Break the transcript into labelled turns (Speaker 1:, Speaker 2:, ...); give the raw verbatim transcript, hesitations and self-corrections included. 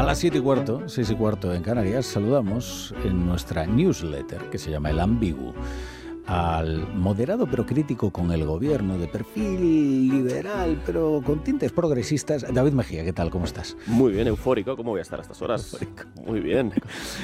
Speaker 1: las siete y cuarto, seis y cuarto en Canarias, saludamos en nuestra newsletter, que se llama El Ambiguo, al moderado pero crítico con el gobierno, de perfil liberal pero con tintes progresistas, David Mejía. ¿Qué tal? ¿Cómo estás?
Speaker 2: Muy bien, eufórico. ¿Cómo voy a estar a estas horas?
Speaker 1: Eufórico.
Speaker 2: Muy bien.